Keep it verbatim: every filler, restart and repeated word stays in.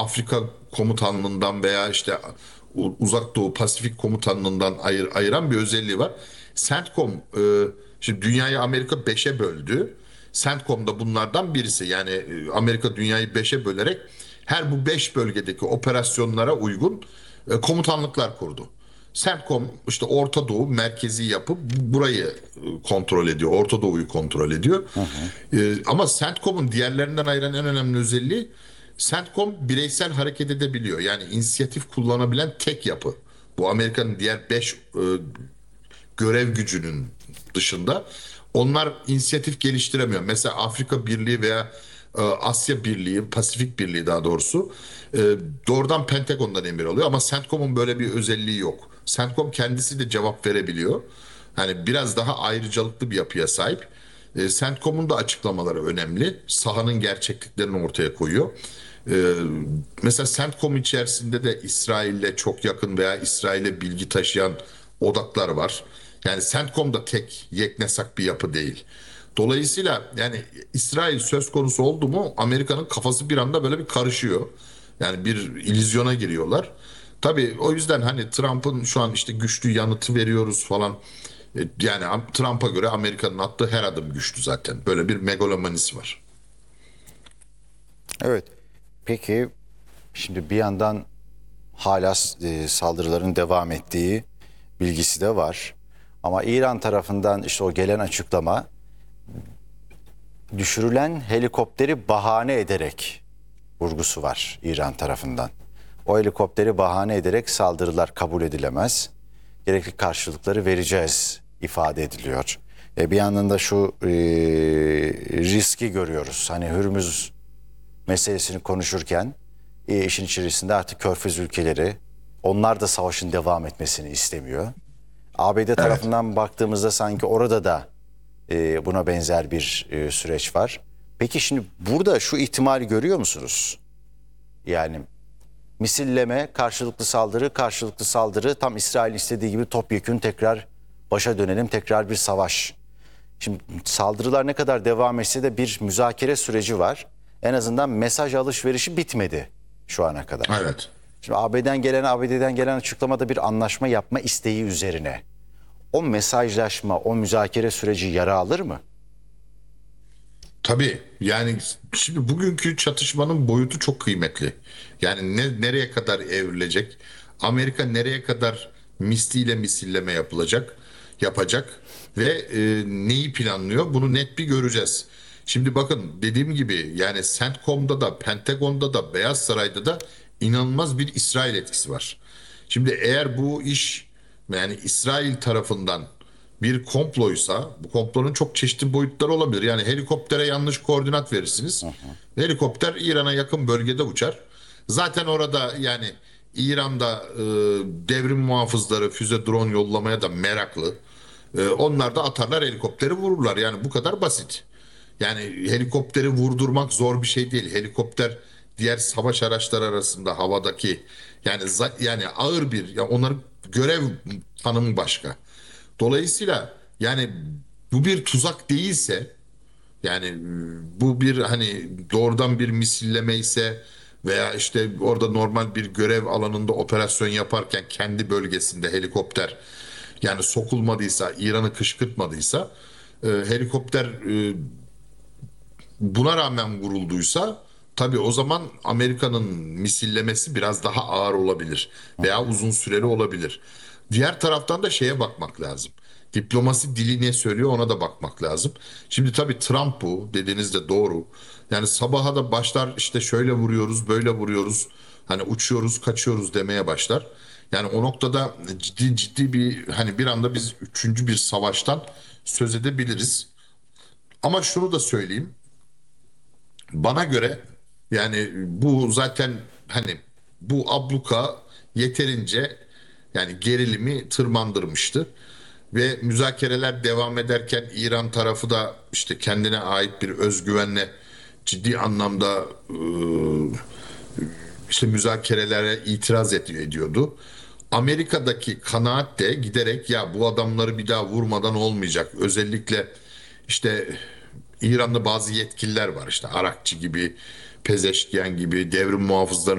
Afrika komutanlığından veya işte U- Uzak Doğu Pasifik komutanlığından ayır, ayıran bir özelliği var. CENTCOM, e, şimdi dünyayı Amerika beşe böldü. CENTCOM da bunlardan birisi. Yani e, Amerika dünyayı beşe bölerek her bu beş bölgedeki operasyonlara uygun e, komutanlıklar kurdu. CENTCOM işte Orta Doğu merkezi yapıp burayı e, kontrol ediyor. Orta Doğu'yu kontrol ediyor. Hı hı. E, ama CENTCOM'un diğerlerinden ayıran en önemli özelliği, CENTCOM bireysel hareket edebiliyor. Yani inisiyatif kullanabilen tek yapı. Bu Amerika'nın diğer beş görev gücünün dışında onlar inisiyatif geliştiremiyor. Mesela Afrika Birliği veya e, Asya Birliği, Pasifik Birliği daha doğrusu e, doğrudan Pentagon'dan emir alıyor ama CENTCOM'un böyle bir özelliği yok. CENTCOM kendisi de cevap verebiliyor. Hani biraz daha ayrıcalıklı bir yapıya sahip. E, CENTCOM'un da açıklamaları önemli. Sahanın gerçekliklerini ortaya koyuyor. E, Mesela CENTCOM içerisinde de İsrail'le çok yakın veya İsrail'e bilgi taşıyan odaklar var. Yani CENTCOM da tek yeknesak bir yapı değil. Dolayısıyla yani İsrail söz konusu oldu mu Amerika'nın kafası bir anda böyle bir karışıyor. Yani bir illüzyona giriyorlar. Tabii o yüzden hani Trump'ın şu an işte güçlü yanıtı veriyoruz falan. E, Yani Trump'a göre Amerika'nın attığı her adım güçlü zaten. Böyle bir megalomanisi var. Evet. Peki şimdi bir yandan hala e, saldırıların devam ettiği bilgisi de var. Ama İran tarafından işte o gelen açıklama düşürülen helikopteri bahane ederek vurgusu var İran tarafından. O helikopteri bahane ederek saldırılar kabul edilemez. Gerekli karşılıkları vereceğiz ifade ediliyor. E bir yandan da şu e, riski görüyoruz. Hani Hürmüz meselesini konuşurken e, işin içerisinde artık Körfez ülkeleri, onlar da savaşın devam etmesini istemiyor. A B D Evet. tarafından baktığımızda sanki orada da e, buna benzer bir e, süreç var. Peki şimdi burada şu ihtimali görüyor musunuz? Yani misilleme, karşılıklı saldırı, karşılıklı saldırı, tam İsrail istediği gibi topyekün tekrar başa dönelim, tekrar bir savaş. Şimdi saldırılar ne kadar devam etse de bir müzakere süreci var. En azından mesaj alışverişi bitmedi şu ana kadar. Evet. Şimdi A B D'den gelen A B D'den gelen açıklamada bir anlaşma yapma isteği üzerine. O mesajlaşma, o müzakere süreci yara alır mı? Tabii yani şimdi bugünkü çatışmanın boyutu çok kıymetli. Yani ne, nereye kadar evrilecek? Amerika nereye kadar misliyle misilleme yapılacak, yapacak ve e, neyi planlıyor? Bunu net bir göreceğiz. Şimdi bakın dediğim gibi yani CENTCOM'da da, Pentagon'da da, Beyaz Saray'da da inanılmaz bir İsrail etkisi var. Şimdi eğer bu iş yani İsrail tarafından bir komploysa bu komplonun çok çeşitli boyutları olabilir. Yani helikoptere yanlış koordinat verirsiniz. Helikopter İran'a yakın bölgede uçar. Zaten orada yani İran'da e, devrim muhafızları füze drone yollamaya da meraklı. E, onlar da atarlar helikopteri vururlar. Yani bu kadar basit. Yani helikopteri vurdurmak zor bir şey değil. Helikopter diğer savaş araçları arasında havadaki yani za- yani ağır bir ya onların görev tanımı başka. Dolayısıyla yani bu bir tuzak değilse yani e, bu bir hani doğrudan bir misilleme ise veya işte orada normal bir görev alanında operasyon yaparken kendi bölgesinde helikopter yani sokulmadıysa İran'ı kışkırtmadıysa e, helikopter e, buna rağmen vurulduysa tabii o zaman Amerika'nın misillemesi biraz daha ağır olabilir veya uzun süreli olabilir. Diğer taraftan da şeye bakmak lazım. Diplomasi dili ne söylüyor ona da bakmak lazım. Şimdi tabii Trump bu dediğiniz de doğru. Yani sabaha da başlar işte şöyle vuruyoruz böyle vuruyoruz. Hani uçuyoruz kaçıyoruz demeye başlar. Yani o noktada ciddi ciddi bir hani bir anda biz üçüncü bir savaştan söz edebiliriz. Ama şunu da söyleyeyim. Bana göre yani bu zaten hani bu abluka yeterince yani gerilimi tırmandırmıştı. Ve müzakereler devam ederken İran tarafı da işte kendine ait bir özgüvenle ciddi anlamda ıı, işte müzakerelere itiraz ed- ediyordu. Amerika'daki kanaat de giderek ya bu adamları bir daha vurmadan olmayacak. Özellikle işte İran'da bazı yetkililer var işte Arakçı gibi, Pezeşkiyan gibi devrim muhafızlarının